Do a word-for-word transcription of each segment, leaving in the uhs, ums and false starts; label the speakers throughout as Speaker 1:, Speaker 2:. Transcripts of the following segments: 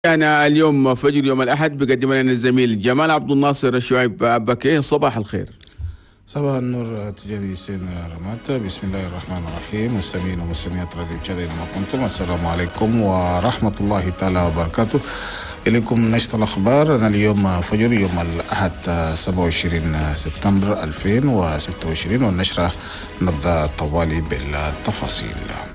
Speaker 1: أنا اليوم فجر يوم الأحد بقدم لنا الزميل جمال عبد الناصر الشعيب بكيه. صباح الخير.
Speaker 2: صباح النور تجاري سين رمات. بسم الله الرحمن الرحيم. مستمعين ومستمعات راديو تشاد ما كنتم، السلام عليكم ورحمة الله تعالى وبركاته. إليكم نشرة الأخبار. أنا اليوم فجر يوم الأحد سبعة وعشرين سبتمبر ألفين وستة وعشرين، والنشرة نبدأ طوالي بالتفاصيل.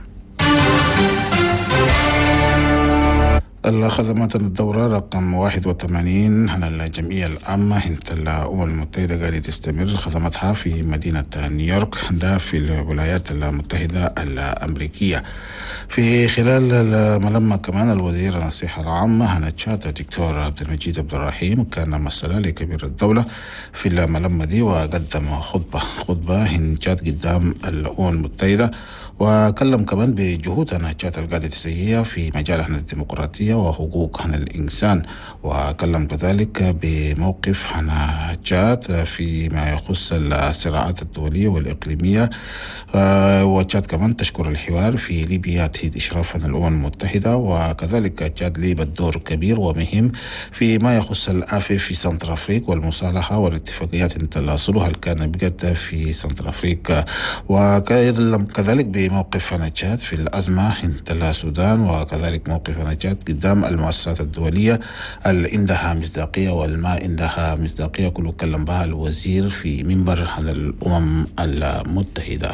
Speaker 2: الخدمات الدورة رقم واحد وثمانين عن الجمعية العامة عند الأمم المتحدة قاعدة تستمر خدماتها في مدينة نيويورك ده في الولايات المتحدة الأمريكية. في خلال الملمة كمان الوزير الصحة العامة عن تشاد الدكتور عبد المجيد عبد الرحيم كان مثلا لكبير الدولة في الملمة دي، وقدم خطبة خطبة انجاد قدام الأمم المتحدة، وكلم كمان بجهود تشاد القاعدة تسويها في مجال الديمقراطية وحقوق الإنسان، وكلم كذلك بموقف عن تشاد فيما يخص الصراعات الدولية والإقليمية. وتشاد كمان تشكر الحوار في ليبيا تحت إشراف الأمم المتحدة، وكذلك تشاد لعبت دور كبير ومهم فيما يخص الآفة في سنترافريق والمصالحة والاتفاقيات الصلح اللي كان بقت في سنترافريق، وكذلك بموقف تشاد في الأزمة عند السودان، وكذلك موقف تشاد قدام المؤسسات الدولية اللي عندها مصداقية والما عندها مصداقية، كله كلم بها الوزير في منبر الأمم المتحدة.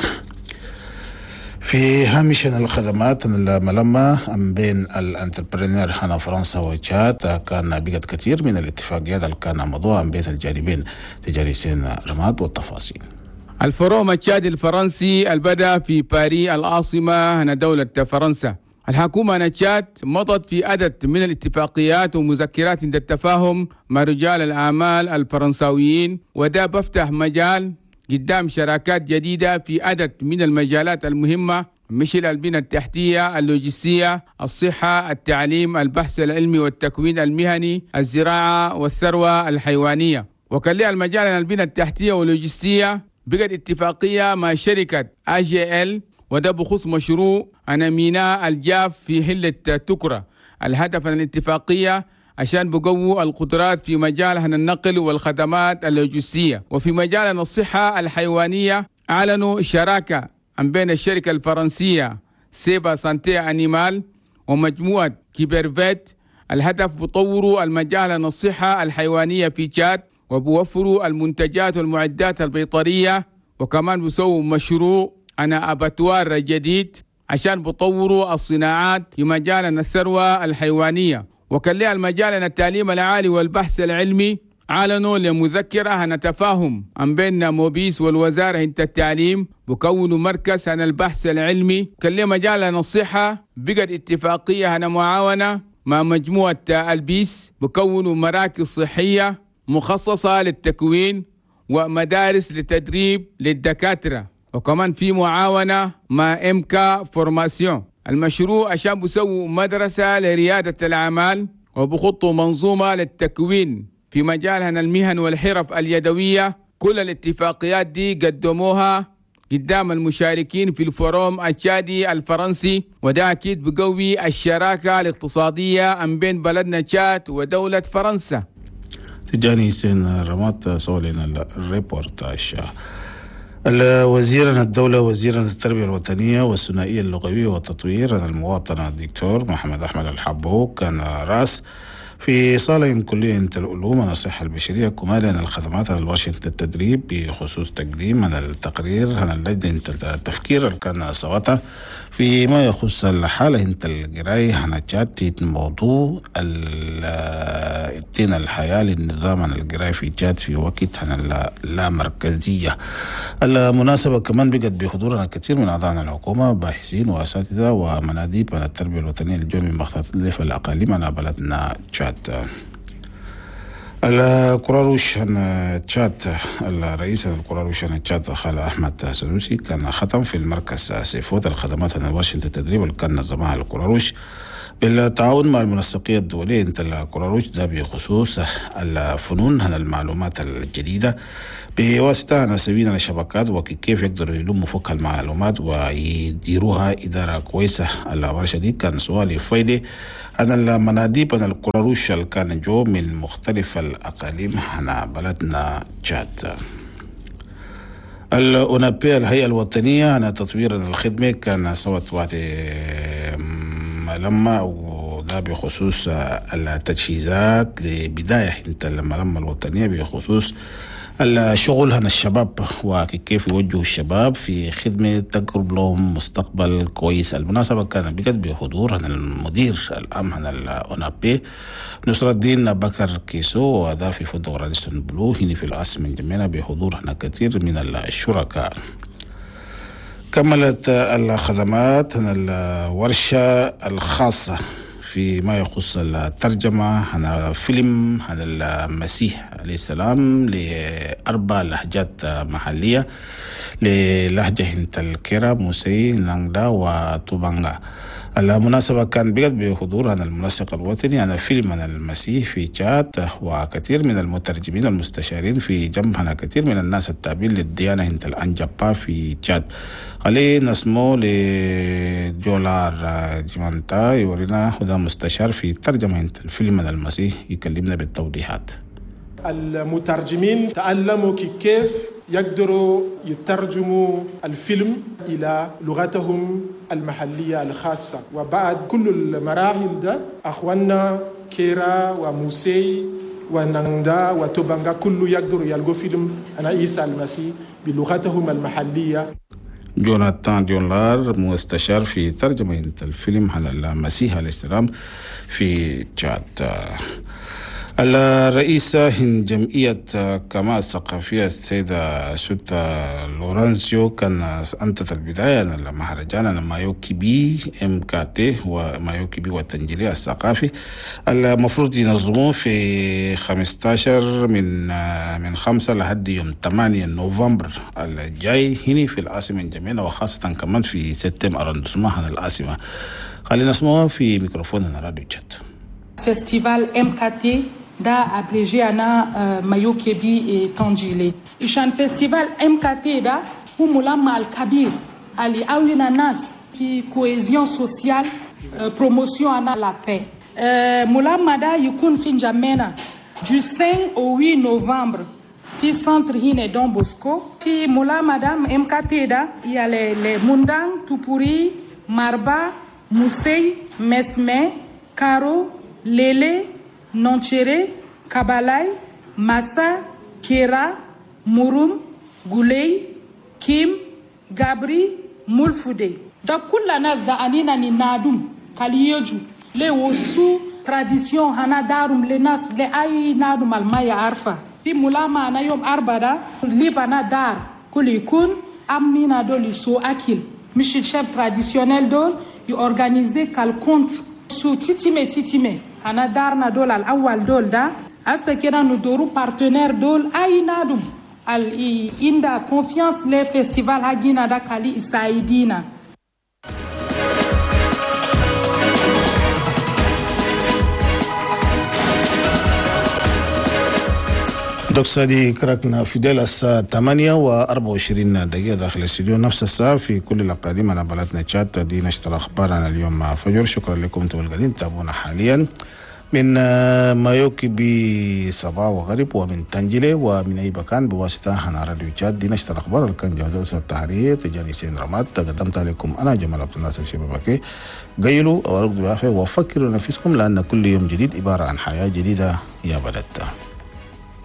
Speaker 2: في هامش الخدمات الملمة بين الانتربرينور هنا فرنسا وتشاد كان بقت كثير من الاتفاقيات اللي كان مضوها بين الجانبين. تجاري سين رماد والتفاصيل.
Speaker 1: الفروم التشادي الفرنسي البدأ في باريس العاصمة هنا دولة فرنسا. الحكومة نتشاد مضت في عدد من الاتفاقيات ومذكرات عند التفاهم مع رجال الأعمال الفرنساويين، وده بفتح مجال قدام شراكات جديدة في عدد من المجالات المهمة مثل البنية التحتية، اللوجستية، الصحة، التعليم، البحث العلمي والتكوين المهني، الزراعة والثروة الحيوانية. وكان المجال البنية التحتية واللوجستية بقت اتفاقية مع شركة آي جي إل، وده بخصوص مشروع أنا ميناء الجاف في حلة تكرة. الهدف من الاتفاقية عشان بقووا القدرات في مجال النقل والخدمات اللوجستية. وفي مجال الصحة الحيوانية أعلنوا شراكة بين الشركة الفرنسية سيبا سانتي أنيمال ومجموعة كيبرفيت. الهدف بطوروا المجال الصحة الحيوانية في تشاد، وبوفروا المنتجات والمعدات البيطرية، وكمان بيسووا مشروع أنا أباتوار جديد عشان بطوروا الصناعات في مجال الثروة الحيوانية. وكان المجال التعليم العالي والبحث العلمي أعلنوا لمذكرة عن تفاهم بين موبيس والوزارة عند التعليم بكونوا مركز عن البحث العلمي. كان مجال الصحة بقت اتفاقية عن معاونة مع مجموعة البيس بكونوا مراكز صحية مخصصة للتكوين ومدارس للتدريب للدكاترة، وكمان في معاونة مع إمكا فورماسيون. المشروع عشان بيسووا مدرسة لريادة الأعمال وبخطوا منظومة للتكوين في مجالها المهن والحرف اليدوية. كل الاتفاقيات دي قدموها قدام المشاركين في الفوروم التشادي الفرنسي، وده أكيد بقوي الشراكة الاقتصادية بين بلدنا تشاد ودولة فرنسا.
Speaker 2: تجاني سين رمات سولين الريبورتاج. الوزير الدولة وزير التربية الوطنية والثنائية اللغوية والتطوير المواطن الدكتور محمد أحمد الحبو كان راس في صالة كلية العلوم والصحة البشرية كمالا الخدمات الورشة التدريب بخصوص تقديم التقرير عن اللجنة التفكير اللي كان صوتها فيما يخص الحالة انت القراية عن تشاد موضوع التين الحياة للنظام عن القراية في تشاد في وقت عن اللامركزية. المناسبة كمان بقت بحضورنا كثير من أعضاء الحكومة، باحثين وأساتذة ومناديب على التربية الوطنية الجومي مختلف الأقاليم على بلدنا تشاد. القراروش تشاد الرئيس القراروش تشاد خال أحمد سنوسي كان ختم في المركز سيفوت الخدمات الورشة التدريب اللي كان نظمها القراروش بالتعاون مع المنسقية الدولية انت كوراروش ده بخصوص الفنون هنا المعلومات الجديدة بواسطة هنا سبيل الشبكات وكيف يقدروا يلموا فوق المعلومات ويديروها إدارة كويسة. الورشة دي كان سؤالي فايدة عن المناديب عن الكوراروش اللي كان جو من مختلف الأقاليم هنا بلدنا تشاد. الأونابي الهيئة الوطنية عن تطوير الخدمة كان سوت وعد ملمة وده بخصوص التجهيزات لبداية انت الملمة الوطنية بخصوص الشغل هنا الشباب وكيف يوجهوا الشباب في خدمة تقرب لهم مستقبل كويس. المناسبة كان بجد بحضور هنا المدير العام هنا الأونابي نصر الدين بكر كيسو وده في فندق راديسون بلو هنا في العاصمة من جميلة بحضور هنا كثير من الشركاء. كملت الخدمات هنا الورشة الخاصة فيما يخص الترجمة هنا فيلم هنا المسيح عليه السلام لأربع لهجات محلية للهجة هنت الكيرا موسي نانغدا وتوبانغا. المناسبة كان بجد بحضور هنا المنسق الوطني هنا فيلم هنا المسيح في تشاد وكثير من المترجمين المستشارين في جنب هنا كثير من الناس التابعين للديانة هنت الأنجابا في تشاد. عليه نسمو لجولار جمانتا يورينا هذا مستشار في ترجمة هنت الفيلم هنا المسيح يكلمنا بالتوضيحات.
Speaker 3: المترجمين تعلموا كيف يقدروا يترجموا الفيلم إلى لغتهم المحلية الخاصة. وبعد كل المراحل ده أخواننا كيرا وموسي وناندا وتوبانغا كله يقدروا يلقوا فيلم أنا عيسى المسيح بلغتهم المحلية.
Speaker 2: جوناتان جولار مستشار في ترجمة الفيلم على المسيح عليه السلام في تشاد. الرئيسة من جمعية كما الثقافية السيدة سوتا لورانسيو كان أنتت البداية المهرجان مايوكي بي ام كاتي ومايوكي بي والتنجيلي الثقافي المفروض ينظموه في خمسة عشر من من خمسة لحد يوم ثمانية نوفمبر الجاي هنا في العاصمة الجميلة وخاصة كمان في سبتم أرندسما العاصمة. خلينا نسمعها في ميكروفون راديو تشات.
Speaker 4: فestival M K T da abrégé ana uh, Mayokebi et Tandjile. Ishan festival M K T da humulama al-kabir ali awina nas fi cohésion sociale uh, promotion ana la paix. Uh, mulama da yikun fin jamena du cinq au huit novembre fi centre Hine Don Bosco. Fi mulama da M K T da il y a les, les Mundang, Tupuri, Marba, Mousei, Mesme, Karo, Lele, Nonchere, Kabalai, Massa, Kera, Murum, Gulei, Kim, Gabri, Mulfude. Da kulla nas da anina ni nadum kaliyeju le wosu tradition hana darum le nas le ay nadum almaya arfa fi mulama na yom arbada libana dar kulikun amina do liso akil michel chef traditionnel do yu organiser kal compte su titime titime ana darna dol al awal dol da asta kera nu doru partenaire dol ay nadum al inda confiance le festival hagina da kali isaidina.
Speaker 2: دكتور دي كركنا في ديل الساعة ثمانية وأربعة وعشرين دقيقة داخل الاستديو نفس الساعة في كل الأقاليم على بلدنا تشاد. دي نشر أخبارنا اليوم فجر. شكرا لكم انتم القاعدين تابعونا حاليا من مايوكي بصباح وغرب ومن تنجيلي ومن أي مكان بواسطة هنا راديو تشاد. دي نشر أخبار اللي كان جهدوس التحرير تجاني سين رمات. تقدمت عليكم أنا جمال عبد الناصر شبابكي. قيلوا وارقدوا بعافية وفكروا نفسكم لأن كل يوم جديد عبارة عن حياة جديدة يا بلدنا.